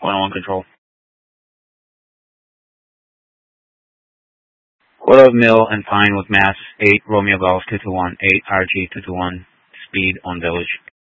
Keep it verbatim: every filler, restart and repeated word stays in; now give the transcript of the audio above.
one oh one control. Quarter of mil and fine with mass eight Romeo Golf two two one, eight R G two two one, speed on village.